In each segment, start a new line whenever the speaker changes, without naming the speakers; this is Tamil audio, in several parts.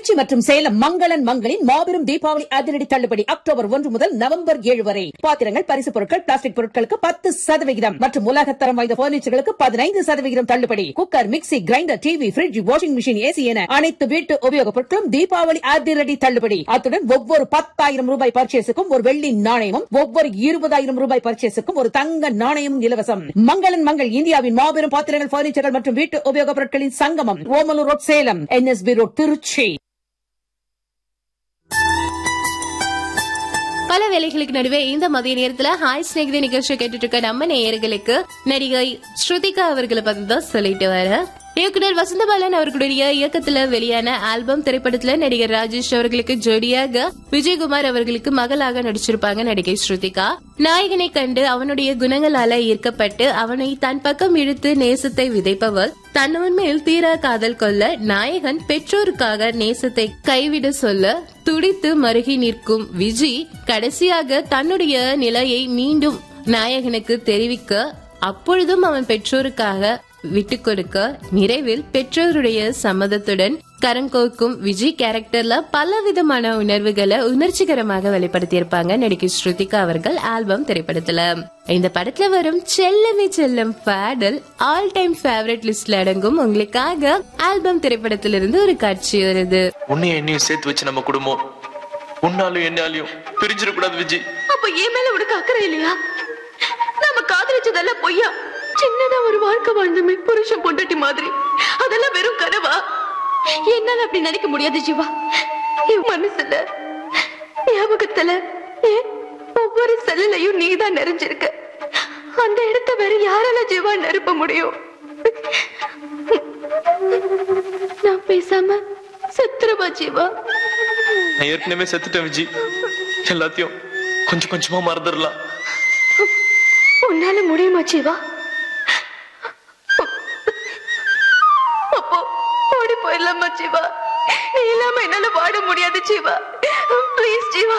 திருச்சி மற்றும் சேலம் மங்களன் மங்களின் மாபெரும் தீபாவளி அதிரடி தள்ளுபடி அக்டோபர் 1 முதல் நவம்பர் 7 வரை. பாத்திரங்கள், பரிசு பொருட்கள், பிளாஸ்டிக் பொருட்களுக்கு 10% மற்றும் உலகத்தரம் வாய்ந்த பர்னிச்சர்களுக்கு 15% தள்ளுபடி. Cooker, mixie, grinder, TV, bridge, washing machine, AC என அனைத்து வீட்டு உபயோகப் பொருட்களும் தீபாவளி அதிரடி தள்ளுபடி. அத்துடன் ஒவ்வொரு 10,000 ரூபாய் பர்ச்சேஸுக்கும் ஒரு வெள்ளி நாணயமும், ஒவ்வொரு 20,000 ரூபாய் பர்ச்சேஸுக்கும் ஒரு தங்க நாணயமும் இலவசம். மங்களன் மங்கள் இந்தியாவின் மாபெரும் பாத்திரங்கள், பர்னிச்சர்கள் மற்றும் வீட்டு உபயோகப் பொருட்களின் சங்கமம். Omalur road, Salem. NSB road, Trichy.
பல வேலைகளுக்கு நடுவே இந்த மதிய நேரத்துல ஹாய் ஸ்நேகிதி நிகழ்ச்சி கேட்டுட்டு இருக்க நம்ம நேயர்களுக்கு நடிகை ஸ்ருதிகா அவர்களை பத்தி தான் சொல்லிட்டு வர. இயக்குனர் வசந்தபாலன் அவர்களுடைய இயக்கத்துல வெளியான ஆல்பம் திரைப்படத்துல நடிகர் ராஜேஷ் அவர்களுக்கு ஜோடியாக விஜயகுமார் அவர்களுக்கு மகளாக நடிச்சிருப்பாங்க நடிகை ஸ்ருதிகா. நாயகனை கண்டு அவனுடைய குணங்களால ஈர்க்கப்பட்டு அவனை தன் பக்கம் இழுத்து நேசத்தை விதைப்பவர், தன்னவன் மேல் தீரா காதல் கொள்ள நாயகன் பெற்றோருக்காக நேசத்தை கைவிட சொல்ல துடித்து மருகி நிற்கும் விஜி கடைசியாக தன்னுடைய நிலையை மீண்டும் நாயகனுக்கு தெரிவிக்க, அப்பொழுதும் அவன் பெற்றோருக்காக விட்டு கொடுக்க, நிறைவில் பெற்றோருடைய சம்மதத்துடன் கரங்கோக்கும் விஜய் கேரக்டர்ல பலவிதமான உணர்வுகளை உணர்ச்சிகரமாக வெளிப்படுத்தியிருப்பாங்க நடிகை ஸ்ருதிகா அவர்கள் ஆல்பம் திரைப்படத்துல. இந்த படத்துல வரும் செல்லமே செல்லம் பாடல் ஆல் டைம் ஃபேவரட் லிஸ்ட்ல அடங்கும். உங்களுக்காக ஆல்பம் திரைப்படத்திலிருந்து ஒரு காட்சி வருது.
உன்னையும் என்னையும் சேர்த்து வச்சு நம்ம குடும்பம் உன்னாலும் என்னாலையும் பிரிஞ்சிடக்கூடாது விஜய்.
அப்ப என் மேல உனக்கு அக்கறை இல்லையா? நம்ம காதலிச்சதெல்லாம் பொய்யா? சின்னதா ஒரு வாழ்க்கை வாழ்ந்தமே புருஷன் பொண்டாட்டி மாதிரி, அதெல்லாம் வெறும் கனவா? என்னால அப்படி நினைக்க முடியாது ஜீவா. என் மனசுல ஞாபகத்துல ஒவ்வொரு செல்லையும் நீதான் நிறைஞ்சிருக்க. அந்த இடத்த வேற யாரால ஜீவா நிரப்ப முடியும்? நான் பேசாம செத்துருவா ஜீவா?
நான் ஏற்கனவே செத்துட்டேன் விஜி. எல்லாத்தையும் கொஞ்சம் கொஞ்சமா மறந்துடலாம்.
உன்னால முடியுமா ஜீவா? அப்போ ஓடி போயிடலாமா ஜீவா? நீ இல்லாம என்னால வாட முடியாது ஜீவா. ப்ளீஸ் ஜீவா,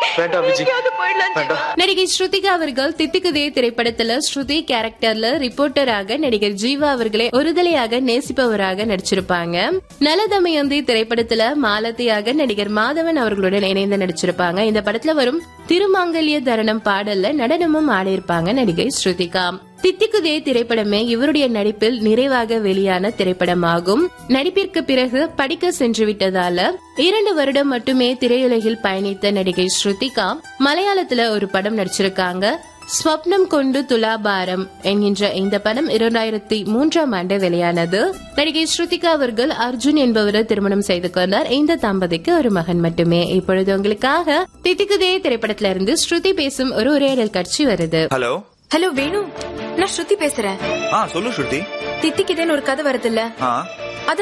நடிகை ஸ்ருதிகா அவர்கள் தித்திக்குதே திரைப்படத்துல ஸ்ருதி கேரக்டர்ல ரிப்போர்ட்டராக நடிகர் ஜீவா அவர்களை ஒருதலையாக நேசிப்பவராக நடிச்சிருப்பாங்க. நலதமயந்தி திரைப்படத்துல மாலத்தியாக நடிகர் மாதவன் அவர்களுடன் இணைந்து நடிச்சிருப்பாங்க. இந்த படத்துல வரும் திருமாங்கல்ய தரணம் பாடல்ல நடனமும் ஆடியிருப்பாங்க நடிகை ஸ்ருதிகா. தித்திக்குதே திரைப்படமே இவருடைய நடிப்பில் நிறைவாக வெளியான திரைப்படமாகும். நடிப்பிற்கு பிறகு படிக்க சென்று விட்டதால 2 வருடம் மட்டுமே திரையுலகில் பயணித்த நடிகை ஸ்ருதிகா மலையாளத்துல ஒரு படம் நடிச்சிருக்காங்க. ஸ்வப்னம் கொண்டு துலாபாரம் என்கின்ற இந்த படம் 2003ஆம் ஆண்டு வெளியானது. நடிகை ஸ்ருதிகா அவர்கள் அர்ஜுன் என்பவரை திருமணம் செய்து கொண்டார். இந்த தம்பதிக்கு ஒரு மகன் மட்டுமே. இப்பொழுது உங்களுக்காக தித்திக்குதே திரைப்படத்தில இருந்து ஸ்ருதி பேசும் ஒரு உரையாடல் காட்சி வருது.
ஹலோ வேணு, நான் ஸ்ருதி பேசுறேன்.
சொல்லு ஸ்ருதி.
தித்திக்குதேன்னு ஒரு கதை வருது இல்ல?